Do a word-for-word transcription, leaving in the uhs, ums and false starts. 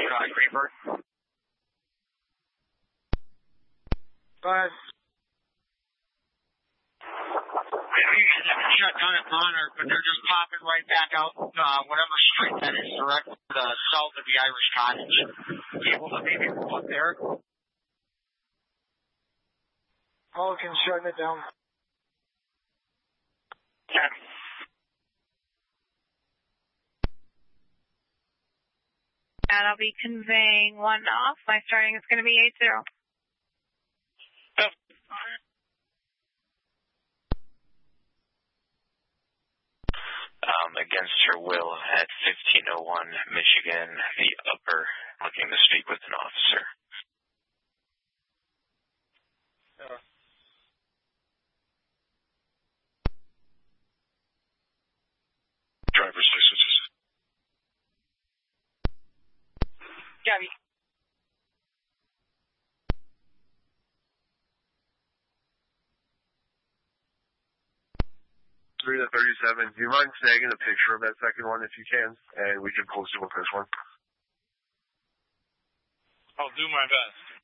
uh, Greenberg. Go ahead. Shut down at Monarch, but they're just popping right back out, uh, whatever street that is, direct to the south of the Irish Cottage. You able to maybe look there? Pelican's shutting it down. Yeah. And I'll be conveying one off. My starting is going to be eight zero. Yep. Um, against her will at fifteen oh one Michigan, the upper, looking to speak with an officer. Yeah. Driver's licenses. Gabby. three to thirty-seven. Do you mind snagging a picture of that second one if you can? And we can post it with this one. I'll do my best.